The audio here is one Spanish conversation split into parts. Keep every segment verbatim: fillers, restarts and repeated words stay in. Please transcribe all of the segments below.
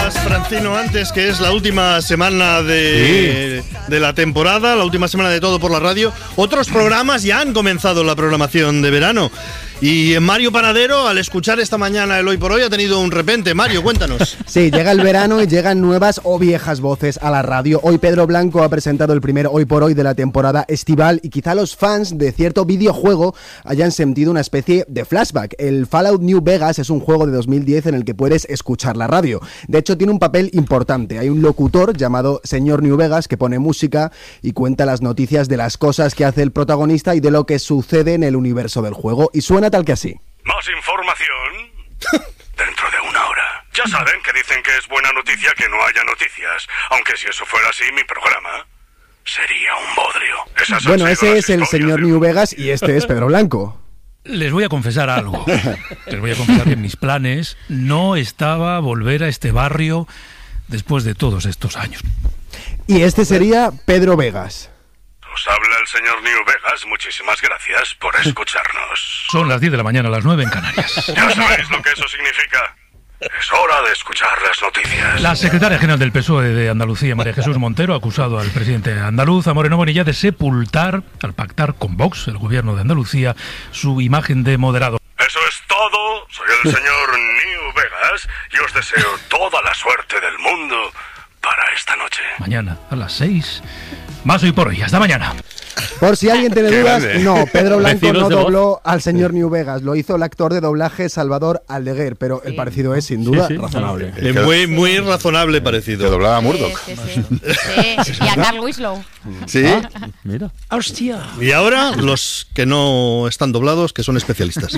decías, Francino, antes que es la última semana de, sí. de la temporada, la última semana de Todo por la Radio. Otros programas ya han comenzado la programación de verano. Y Mario Panadero, al escuchar esta mañana el Hoy por Hoy, ha tenido un repente. Mario, cuéntanos. Sí, llega el verano y llegan nuevas o viejas voces a la radio. Hoy Pedro Blanco ha presentado el primer Hoy por Hoy de la temporada estival y quizá los fans de cierto videojuego hayan sentido una especie de flashback. El Fallout New Vegas es un juego de dos mil diez en el que puedes escuchar la radio. De hecho, tiene un papel importante. Hay un locutor llamado Señor New Vegas que pone música y cuenta las noticias de las cosas que hace el protagonista y de lo que sucede en el universo del juego. Y suena tal que así. Más información dentro de una hora. Ya saben que dicen que es buena noticia que no haya noticias, aunque si eso fuera así mi programa sería un bodrio. Esas bueno, ese es el señor New Vegas y este es Pedro Blanco. Les voy a confesar algo. Les voy a confesar que en mis planes no estaba volver a este barrio después de todos estos años. Y este sería Pedro Vegas. Os habla el señor New Vegas, muchísimas gracias por escucharnos. Son las diez de la mañana, las nueve en Canarias. Ya sabéis lo que eso significa. Es hora de escuchar las noticias. La secretaria general del P S O E de Andalucía, María Jesús Montero, ha acusado al presidente andaluz, a Moreno Bonilla, de sepultar, al pactar con Vox, el gobierno de Andalucía, su imagen de moderado. Eso es todo. Soy el señor New Vegas y os deseo toda la suerte del mundo para esta noche. Mañana a las seis. Más Hoy por Hoy. Hasta mañana. Por si alguien tiene dudas, grande. no, Pedro Blanco Vecinos no de dobló voz. al señor New Vegas, lo hizo el actor de doblaje Salvador Aldeguer, pero el parecido es sin duda Sí, sí. razonable. Eh, muy, muy razonable parecido. Te doblaba a Murdoch. Sí, sí, sí. Sí, y a Carl Winslow. ¿Sí? Mira. ¡Hostia! Y ahora los que no están doblados, que son especialistas.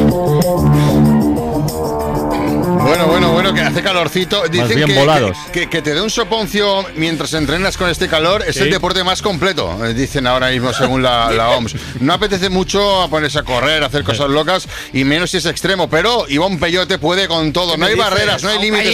Bueno, bueno, bueno, que hace calorcito. Dicen bien que, volados. que, que, que te dé un soponcio mientras entrenas con este calor es Sí. el deporte más completo, eh, dicen ahora mismo según la, la O M S. No apetece mucho a ponerse a correr, a hacer cosas locas, y menos si es extremo, pero Ivón Peyote puede con todo. No hay barreras, no hay límites.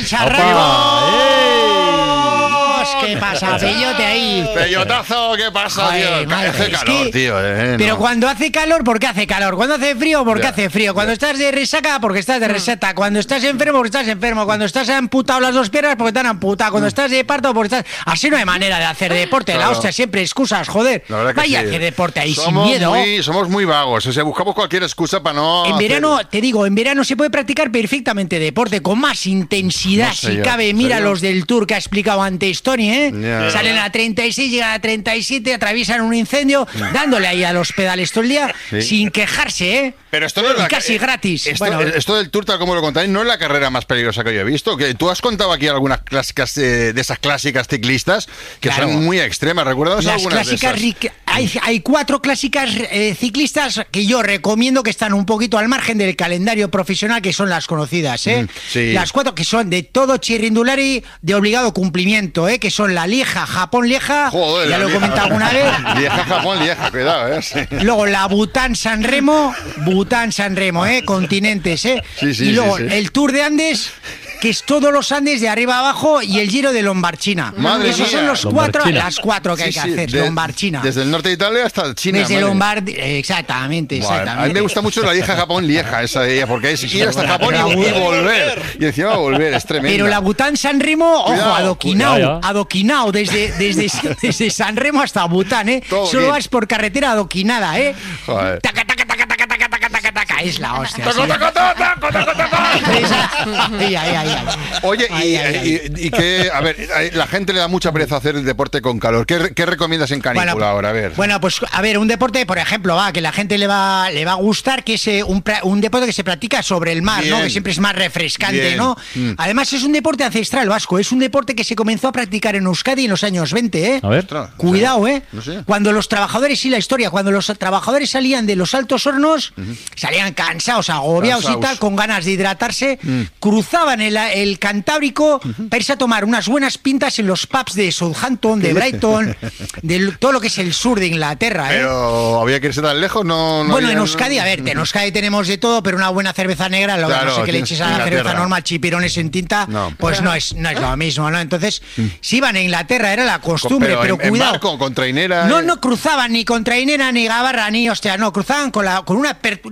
¿Qué pasa, Peyote ahí? Peyotazo, ¿qué pasa, Ay, tío? madre, Hace es calor, que- tío. Eh, Pero no. cuando hace calor, ¿por qué hace calor? Cuando hace frío, ¿por qué Ya. hace frío? Cuando estás de resaca, porque estás de resaca. Cuando estás enfermo, porque estás enfermo. Cuando estás amputado las dos piernas, porque te han amputado. Cuando estás de parto, porque estás... Así no hay manera de hacer deporte. La Claro. hostia, siempre excusas, joder. La verdad que Vaya sí. a hacer deporte ahí somos sin miedo. Muy, somos muy vagos, o sea, buscamos cualquier excusa para no... En hacer- verano, te digo, en verano se puede practicar perfectamente deporte, con más intensidad, No sé si yo, cabe. ¿en Mira serio? los del Tour que ha explicado antes Tony, ¿eh? Ya. Salen a treinta y seis, llegan a treinta y siete, atraviesan un incendio, dándole ahí a los pedales todo el día, Sí. sin quejarse, ¿eh? Pero esto no es Y la- casi eh, gratis. Esto, Bueno, esto del Tour, tal como lo contáis, no es la carrera más peligrosa que yo he visto. Que tú has contado aquí algunas clásicas eh, de esas clásicas ciclistas que Claro. son muy extremas. ¿Recuerdas las algunas clásicas, de esas? ric- hay, hay cuatro clásicas eh, ciclistas que yo recomiendo, que están un poquito al margen del calendario profesional, que son las conocidas, ¿eh? Mm, sí. Las cuatro que son de todo chirrindulari de obligado cumplimiento, ¿eh? Que son la Lieja, Japón-Lieja, Joder, ya la lo he Lieja. comentado alguna vez. Lieja, Japón, Lieja, cuidado, ¿eh? Sí. Luego la Bután-San Remo, Bután-San Remo, ¿eh? Continentes, ¿eh? Sí, sí, y luego sí, sí. el Tour de Andes, que es todos los Andes de arriba a abajo, y el Giro de Lombarchina. Madre Esos mía. son los cuatro, Lombarchina. las cuatro que hay Sí, que sí, hacer, de- Lombarchina. Desde el norte de Italia hasta China. Desde madre. Lombard, exactamente, Buah, exactamente. a mí me gusta mucho la Lieja, Japón, Lieja, esa de ella, porque es ir hasta Japón y, Pero- y volver. Y encima volver, es tremendo. Pero la Bután San Remo, ojo, Cuidado, adoquinao, cuidado. adoquinao, desde, desde, desde San Remo hasta Bután, ¿eh? Todo Solo bien. vas por carretera adoquinada, ¿eh? Joder. Taca, taca, taca, taca, taca, taca, taca, taca, es la hostia. Taco, sí. taco, taco, taco, taco, taco. Esa- Ay, ay, ay, ay. Oye, y, Ay, ay, ay. y- y que, a ver, la gente le da mucha pereza hacer el deporte con calor. ¿Qué, re- qué recomiendas en canícula Bueno, ahora? A ver. Bueno, pues a ver, un deporte, por ejemplo, va, que la gente le va, le va a gustar, que es eh, un, pra- un deporte que se practica sobre el mar, Bien. ¿no? Que siempre es más refrescante, Bien. ¿no? Mm. Además, es un deporte ancestral vasco, es un deporte que se comenzó a practicar en Euskadi en los años veinte, ¿eh? A ver. Ostras, Cuidado, ¿eh? No sé. Cuando los trabajadores, y la historia, cuando los trabajadores salían de los altos hornos, salían cansados, agobiados Cansaos. y tal, con ganas de hidratarse, Mm. cruzaban el, el Cantábrico para irse a tomar unas buenas pintas en los pubs de Southampton, de Brighton, de todo lo que es el sur de Inglaterra, ¿eh? Pero había que irse tan lejos, no. no Bueno, había- en Euskadi, a ver, en Euskadi tenemos de todo, pero una buena cerveza negra, lo Claro, no sé que le tienes eches a la Inglaterra. cerveza normal, chipirones en tinta, No. pues no es, no es lo mismo, ¿no? Entonces, si iban a Inglaterra, era la costumbre, pero, en, en cuidado. barco, con trainera. No, eh. no cruzaban ni con trainera, ni gabarra, ni hostia, no, cruzaban con, la, con una, per- una especie de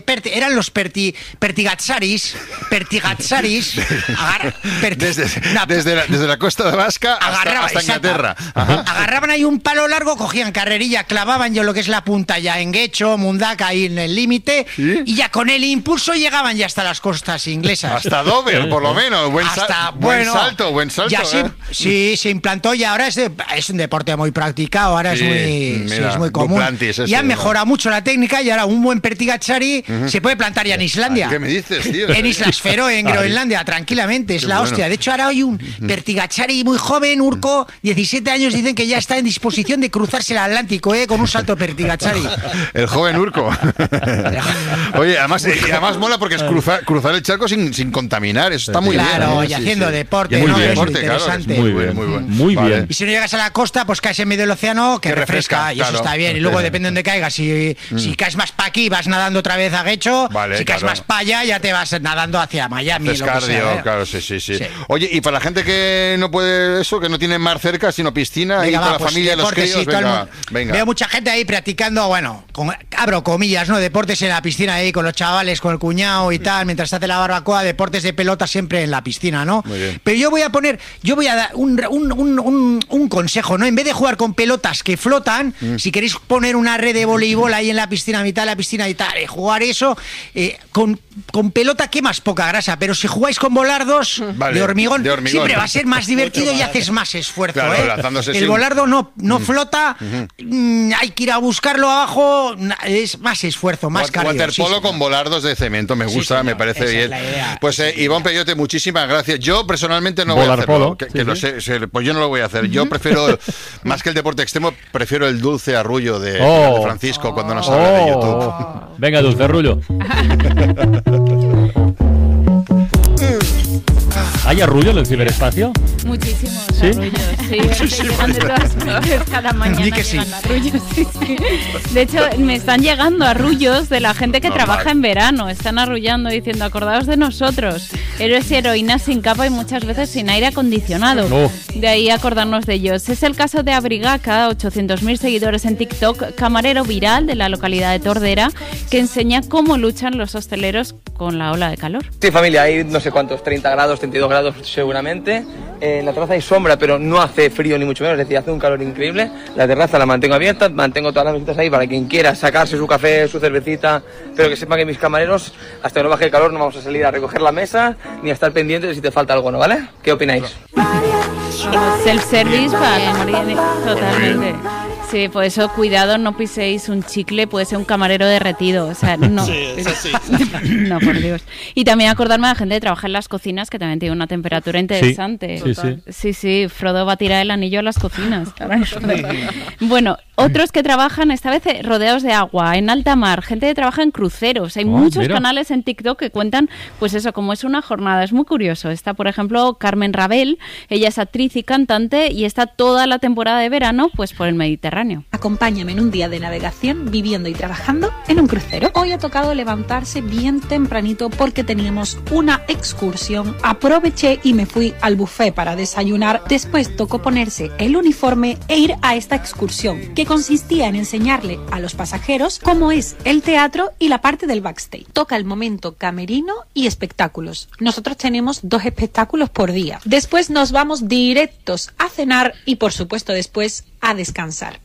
perti- eran los perti- pertigatsaris, pertigatsaris, agar- perti- Desde, una- desde, la, desde la costa de Vasca hasta, Agarraba, hasta exacto. Inglaterra. Ajá. Agarraban ahí un palo largo, cogían carrerilla, clavaban yo lo que es la punta ya en Guecho, Mundaka, ahí en el límite, ¿Sí? y ya con el impulso llegaban ya hasta las costas inglesas. Hasta Dover, por lo menos. Buen, sal- Hasta, buen bueno, salto, buen salto. ya se, ¿eh? sí, se implantó y ahora es, de- es un deporte muy practicado, ahora Sí, es muy, sí, mira, es muy común. Duplantis ese, y han ¿no? mejorado mucho la técnica y ahora un buen pertigatsari se puede plantar ya en Islandia. ¿Qué me dices, tío? En Islas Feroe, en Groenlandia, tranquilamente, es Qué la bueno. hostia. De hecho, ahora hay un pertigatsari muy joven, Urco, diecisiete años, dicen que ya está en disposición de cruzarse el Atlántico, ¿eh? Con un salto pertigatsari. El joven Urco. Oye, además, y además mola porque es cruzar, cruzar el charco sin, sin contaminar. Eso está muy Claro, bien. ¿eh? y Sí, haciendo sí. deporte, Muy ¿no? bien. Es lo Deporte, claro, es interesante. muy Muy bien, bien, muy bien. muy Vale. bien. Y si no llegas a la costa, pues caes en medio del océano, que Que refresca, refresca, y eso claro. está bien. Y luego depende de dónde caigas. Si, si caes más para aquí, vas nadando otra vez a Guecho. Vale, si caes claro. más para allá, ya te vas nadando hacia Miami. Haces lo que cardio, sea, ¿eh? claro, sí, sí, sí, Sí. Oye, y para la gente que no puede eso, que no tiene mar cerca, sino piscina, Venga, y va, con la pues, familia y los deportes, críos, sí, todo el venga, mundo. venga. Veo mucha gente ahí practicando, bueno, con, abro comillas, ¿no? Deportes en la piscina ahí con los chavales, con el cuñado y tal, mientras se hace la barbacoa, deportes de pelota siempre en la piscina, ¿no? Muy bien. Pero yo voy a poner, yo voy a dar un, un, un, un, un consejo, ¿no? En vez de jugar con pelotas que flotan, Mm. si queréis poner una red de voleibol ahí en la piscina, a mitad de la piscina y tal, y jugar eso, eh, con, con pelota quemas poca grasa, pero si jugáis con volardos Vale, de, hormigón, de hormigón. siempre va a ser más divertido y haces más esfuerzo, Claro, ¿eh? lanzándose El sin- volardo no, no flota, mm, hay que ir a buscarlo abajo, na- es más esfuerzo, más Wat- cardio. Waterpolo sí, sí. con volardos de cemento, me Sí, gusta, señor, me parece esa es bien. la idea. Pues eh, Iván Peyote, muchísimas gracias. Yo personalmente no voy a Volarpolo, hacerlo, que, sí, que lo sí. sé, sé, pues yo no lo voy a hacer. Yo prefiero, más que el deporte extremo, prefiero el dulce arrullo de, Oh. de Francisco cuando nos habla de YouTube. Oh. Venga, Dulce Rullo. ¿Hay arrullo en el ciberespacio? Muchísimos ¿Sí? arrullos. Sí, es que llegan de todas partes cada mañana. Di que sí. llegan arrullos, sí, sí. De hecho, me están llegando arrullos de la gente que Normal. trabaja en verano. Están arrullando diciendo, acordaos de nosotros. Héroes y heroínas sin capa y muchas veces sin aire acondicionado. Oh. De ahí acordarnos de ellos. Es el caso de Abrigaca, ochocientos mil seguidores en TikTok, camarero viral de la localidad de Tordera, que enseña cómo luchan los hosteleros con la ola de calor. Sí, familia, hay no sé cuántos, treinta grados, treinta y dos grados seguramente. Eh, en la terraza hay sombra, pero no hace frío ni mucho menos, es decir, hace un calor increíble. La terraza la mantengo abierta, mantengo todas las mesitas ahí para quien quiera sacarse su café, su cervecita, pero que sepa que mis camareros, hasta que no baje el calor, no vamos a salir a recoger la mesa ni a estar pendientes de si te falta algo, ¿no? ¿Vale? ¿Qué opináis? Self-service para morir totalmente. Sí, por eso cuidado, no piséis un chicle, puede ser un camarero derretido, o sea, no. Sí, es así. No, por Dios. Y también acordarme de la gente que trabaja en las cocinas, que también tiene una temperatura interesante. Sí, sí. Sí, sí, Frodo va a tirar el anillo a las cocinas. Bueno, otros que trabajan esta vez eh, rodeados de agua, en alta mar, gente que trabaja en cruceros. Hay Oh, muchos mira. canales en TikTok que cuentan, pues eso, como es una jornada, es muy curioso. Está, por ejemplo, Carmen Rabel, ella es actriz y cantante y está toda la temporada de verano, pues por el Mediterráneo. Acompáñame en un día de navegación viviendo y trabajando en un crucero. Hoy ha tocado levantarse bien tempranito porque teníamos una excursión. Aproveché y me fui al buffet para desayunar. Después tocó ponerse el uniforme e ir a esta excursión, que consistía en enseñarle a los pasajeros cómo es el teatro y la parte del backstage. Toca el momento camerino y espectáculos. Nosotros tenemos dos espectáculos por día. Después nos vamos directos a cenar y por supuesto después a descansar.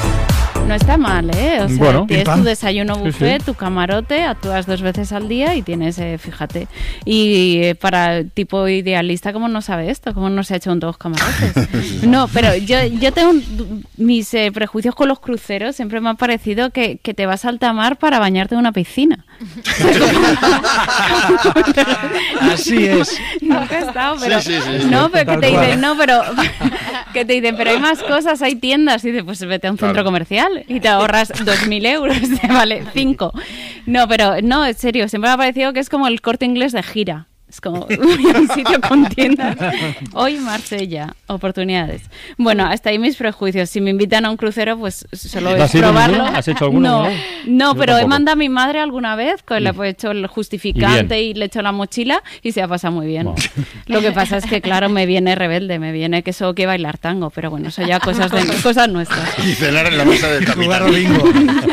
No está mal, ¿eh? O sea, Bueno, tienes pim, tu pam. desayuno Sí, buffet, sí. tu camarote, actúas dos veces al día y tienes, eh, fíjate. Y eh, para el tipo idealista, ¿cómo no sabe esto? ¿Cómo no se ha hecho un dos camarotes? No, pero yo, yo tengo un- mis eh, prejuicios con los cruceros. Siempre me ha parecido que, que te vas a alta mar para bañarte en una piscina. Así es. Nunca he estado, pero Sí, sí, sí, sí. no, pero que Tal te cual. dicen, no, pero que te dicen, pero hay más cosas, hay tiendas, y dices, pues vete a un centro comercial y te ahorras dos mil euros, te vale cinco. No, pero no, en serio, siempre me ha parecido que es como el Corte Inglés de gira. Es como un sitio con tiendas. Hoy Marsella, oportunidades. Bueno, hasta ahí mis prejuicios. Si me invitan a un crucero, pues solo ¿No es has ido probarlo. ninguno? ¿Has hecho alguno? No, No, no, Yo pero he tampoco. mandado a mi madre alguna vez, que le he hecho el justificante y, le he hecho la mochila y se ha pasado muy bien. Bueno. Lo que pasa es que, claro, me viene rebelde, me viene que eso que bailar tango, pero bueno, eso ya cosas de cosas nuestras. Y cenar en la mesa del Jugar capitán. al bingo.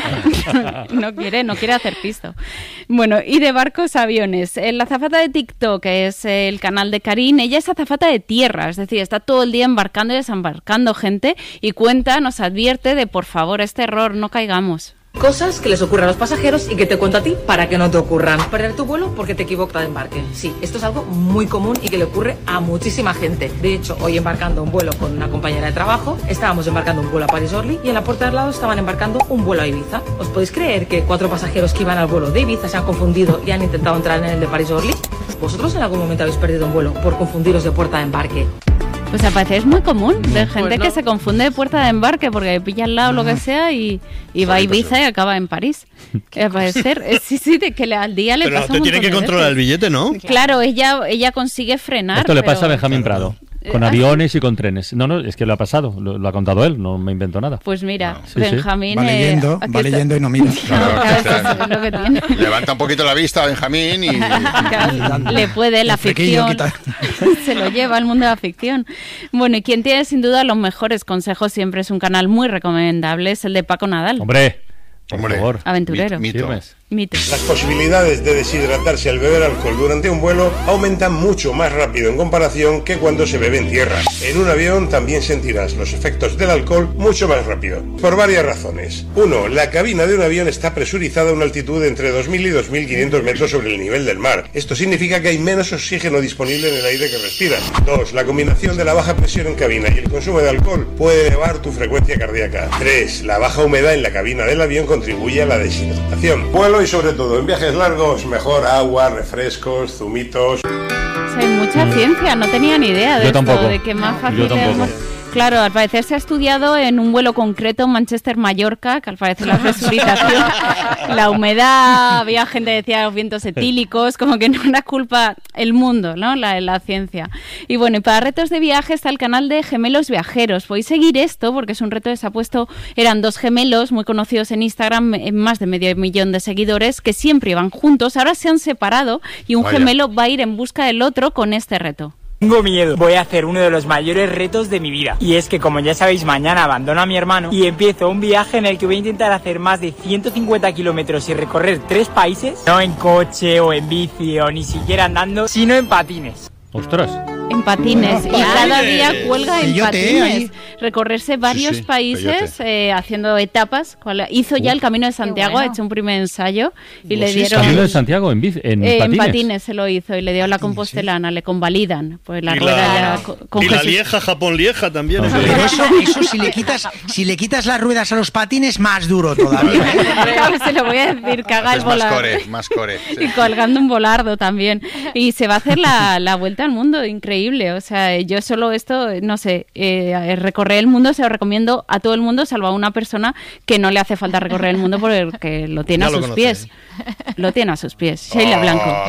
no quiere, no quiere hacer pisto. Bueno, y de barcos a aviones. La azafata de TikTok, que es el canal de Karin, ella es azafata de tierra, es decir, está todo el día embarcando y desembarcando gente y cuenta, nos advierte de, por favor, este error, no caigamos. Cosas que les ocurren a los pasajeros y que te cuento a ti para que no te ocurran. Perder tu vuelo porque te equivocas de embarque. Sí, esto es algo muy común y que le ocurre a muchísima gente. De hecho, hoy embarcando un vuelo con una compañera de trabajo, estábamos embarcando un vuelo a París-Orly y en la puerta de al lado estaban embarcando un vuelo a Ibiza. ¿Os podéis creer que cuatro pasajeros que iban al vuelo de Ibiza se han confundido y han intentado entrar en el de París-Orly? ¿Vosotros en algún momento habéis perdido un vuelo por confundiros de puerta de embarque? Pues al parecer es muy común, de No, gente pues no. que se confunde de puerta de embarque porque pilla al lado lo que sea y, y va a Ibiza y acaba en París. Y al parecer, eh, sí, sí, de que le- al día le Pero pasa te un tiene que montón de controlar el veces. billete, ¿no? Claro, ella, ella consigue frenar. Esto le pero- pasa a Benjamín Prado, con Eh, aviones y con trenes. No, no, es que lo ha pasado, lo, lo ha contado él, no me invento nada. Pues mira, Sí, sí. Benjamín... Va eh, leyendo, aquí va está- leyendo y no mira. Claro, claro, eso es lo que tiene. Levanta un poquito la vista, Benjamín, y... Claro, le puede la El flequillo, ficción, quita. se lo lleva al mundo de la ficción. Bueno, y quien tiene sin duda los mejores consejos, siempre es un canal muy recomendable, es el de Paco Nadal. Hombre, por Hombre, favor. Aventurero. mito. Firmes. Mito. Las posibilidades de deshidratarse al beber alcohol durante un vuelo aumentan mucho más rápido en comparación que cuando se bebe en tierra. En un avión también sentirás los efectos del alcohol mucho más rápido, por varias razones. Uno, la cabina de un avión está presurizada a una altitud de entre dos mil y dos mil quinientos metros sobre el nivel del mar. Esto significa que hay menos oxígeno disponible en el aire que respiras. Dos, la combinación de la baja presión en cabina y el consumo de alcohol puede elevar tu frecuencia cardíaca. Tres, la baja humedad en la cabina del avión contribuye a la deshidratación. Vuelo y sobre todo en viajes largos, mejor agua, refrescos, zumitos. O sea, hay mucha ciencia, no tenía ni idea de Yo esto, tampoco. de que más fácil Yo tampoco. es- Claro, al parecer se ha estudiado en un vuelo concreto, Manchester-Mallorca, que al parecer la presurización, la humedad, había gente que decía los vientos etílicos, como que no era culpa el mundo, ¿no? La, la ciencia. Y bueno, y para retos de viaje está el canal de Gemelos Viajeros. Podéis seguir esto porque es un reto que se ha puesto, eran dos gemelos muy conocidos en Instagram, en más de medio millón de seguidores, que siempre iban juntos, ahora se han separado y un Vaya. gemelo va a ir en busca del otro con este reto. Tengo miedo. Voy a hacer uno de los mayores retos de mi vida. Y es que, como ya sabéis, mañana abandono a mi hermano y empiezo un viaje en el que voy a intentar hacer más de ciento cincuenta kilómetros y recorrer tres países. No en coche o en bici o ni siquiera andando, sino en patines. Ostras. En patines, y cada día cuelga en Peyote, patines. ahí. Recorrerse varios sí, países eh, haciendo etapas. Cual- Hizo ya el Camino de Santiago, bueno. ha hecho un primer ensayo y Pues le sí, dieron... Camino de Santiago en, bici- en eh, en patines. patines se lo hizo y le dio la compostelana, le convalidan. Pues la Y rueda la- ya co- con y la Jesús- Lieja, Japón-Lieja también. No, ¿eh? sí. Pero eso, eso si le quitas, si le quitas las ruedas a los patines, más duro todavía. ¿eh? Claro, se lo voy a decir, que haga el Es más volar. core, más core. sí. Y colgando un volardo también. Y se va a hacer la, la vuelta al mundo, increíble. O sea, yo solo esto, no sé, eh, recorrer el mundo se lo recomiendo a todo el mundo, salvo a una persona que no le hace falta recorrer el mundo porque lo tiene Ya a lo sus conocéis. pies. Lo tiene a sus pies. Sheila Blanco. Oh,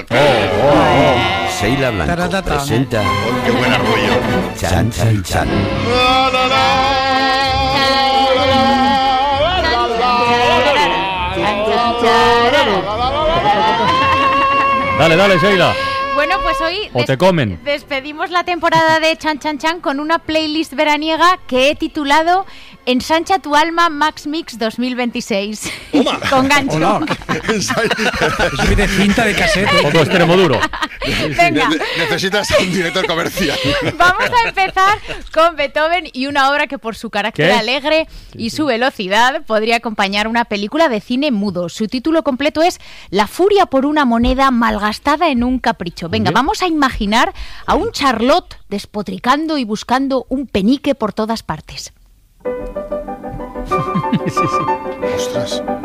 qué- Sheila Blanco Taratata. presenta oh, qué buen arrullo. Chan Chan Chan. Dale, dale, Sheila. Bueno, pues hoy O te comen. despedimos la temporada de Chan Chan Chan con una playlist veraniega que he titulado Ensancha tu alma Max Mix dos mil veintiséis. Toma. Con gancho. Hola. Eso es de cinta de cassette. Todo extremo duro. Venga, Ne- necesitas un director comercial. vamos a empezar con Beethoven y una obra que por su carácter ¿Qué? alegre y su velocidad podría acompañar una película de cine mudo. Su título completo es La furia por una moneda malgastada en un capricho. Venga, Bien. vamos a imaginar a un Charlotte despotricando y buscando un penique por todas partes. Sí, sí. Ostras.